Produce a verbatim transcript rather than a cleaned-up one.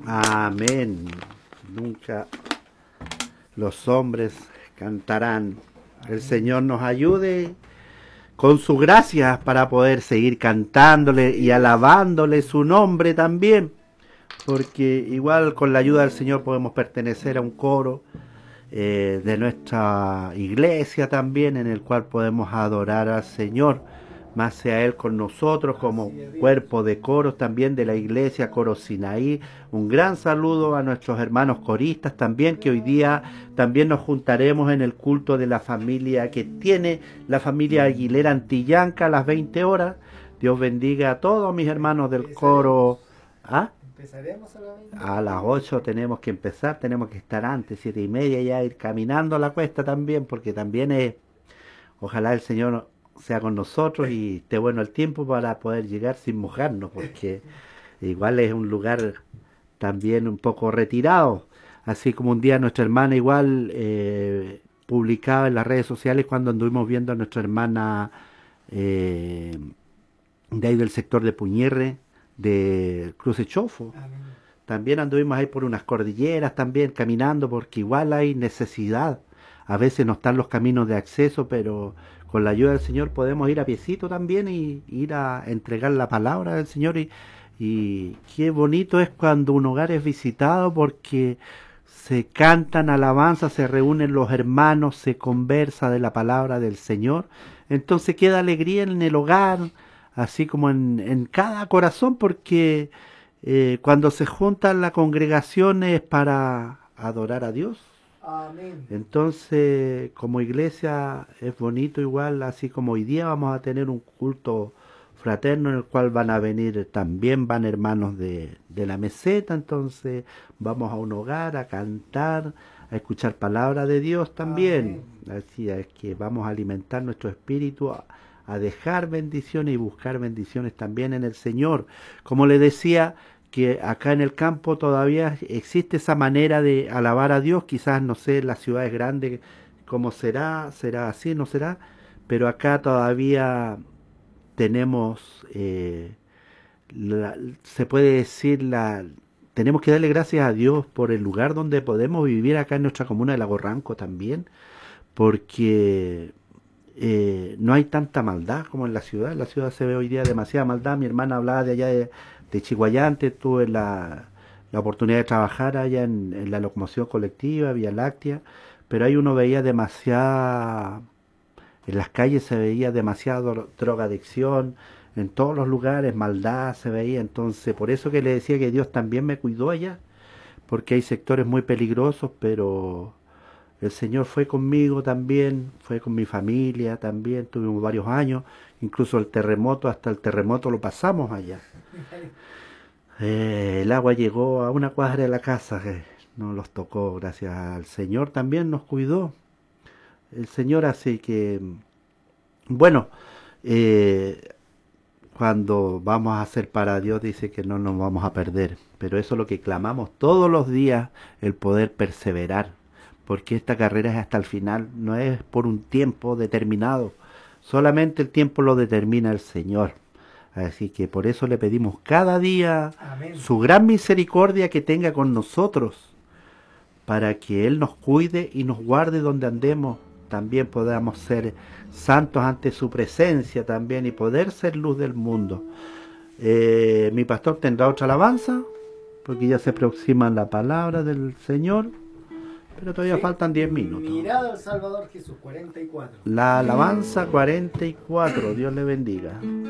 Amén. Nunca los hombres cantarán. El Señor nos ayude con su gracia para poder seguir cantándole y alabándole su nombre también, porque igual con la ayuda del Señor podemos pertenecer a un coro eh, de nuestra iglesia también, en el cual podemos adorar al Señor, más sea Él con nosotros como cuerpo de coros también de la iglesia Coro Sinaí. Un gran saludo a nuestros hermanos coristas también, que hoy día también nos juntaremos en el culto de la familia que tiene la familia Aguilera Antillanca a las veinte horas. Dios bendiga a todos mis hermanos del coro. ¿Ah? Empezaremos a, la a las ocho tenemos que empezar, tenemos que estar antes, siete y media, ya ir caminando a la cuesta también, porque también es, ojalá el Señor sea con nosotros y esté bueno el tiempo para poder llegar sin mojarnos, porque igual es un lugar también un poco retirado, así como un día nuestra hermana igual eh, publicaba en las redes sociales cuando anduvimos viendo a nuestra hermana eh, de ahí del sector de Puñerre, de Cruce Chofo. Amén. También anduvimos ahí por unas cordilleras también caminando, porque igual hay necesidad. A veces no están los caminos de acceso, pero con la ayuda del Señor podemos ir a piecito también y ir a entregar la palabra del Señor. Y, y qué bonito es cuando un hogar es visitado, porque se cantan alabanzas, se reúnen los hermanos, se conversa de la palabra del Señor. Entonces queda alegría en el hogar, así como en, en cada corazón, porque eh, cuando se juntan las congregaciones para adorar a Dios. Amén. Entonces, como iglesia es bonito igual, así como hoy día vamos a tener un culto fraterno en el cual van a venir, también van hermanos de, de la meseta, entonces vamos a un hogar a cantar, a escuchar palabra de Dios también. Amén. Así es que vamos a alimentar nuestro espíritu, a, a dejar bendiciones y buscar bendiciones también en el Señor. Como le decía, que acá en el campo todavía existe esa manera de alabar a Dios, quizás no sé, en las ciudades grandes cómo será, será así, no será, pero acá todavía tenemos, eh, la, se puede decir, la, tenemos que darle gracias a Dios por el lugar donde podemos vivir acá en nuestra comuna de Lago Ranco también, porque eh, no hay tanta maldad como en la ciudad. En la ciudad se ve hoy día demasiada maldad. Mi hermana hablaba de allá de, de Chiguayante, tuve la, la oportunidad de trabajar allá en, en la locomoción colectiva, Vía Láctea, pero ahí uno veía demasiada, en las calles se veía demasiada drogadicción, en todos los lugares maldad se veía. Entonces por eso que le decía que Dios también me cuidó allá, porque hay sectores muy peligrosos, pero el Señor fue conmigo también, fue con mi familia también, tuvimos varios años, incluso el terremoto, hasta el terremoto lo pasamos allá. Eh, el agua llegó a una cuadra de la casa, eh, no los tocó, gracias al Señor también nos cuidó. El Señor hace que, bueno, eh, cuando vamos a hacer para Dios dice que no nos vamos a perder, pero eso es lo que clamamos todos los días, el poder perseverar, porque esta carrera es hasta el final, no es por un tiempo determinado, solamente el tiempo lo determina el Señor. Así que por eso le pedimos cada día Amén. Su gran misericordia que tenga con nosotros, para que Él nos cuide y nos guarde donde andemos, también podamos ser santos ante su presencia también y poder ser luz del mundo. Eh, mi pastor tendrá otra alabanza, porque ya se aproxima la palabra del Señor, pero todavía Sí. faltan diez minutos. Mirada al Salvador Jesús, cuarenta y cuatro. La alabanza cuarenta y cuatro, Dios le bendiga.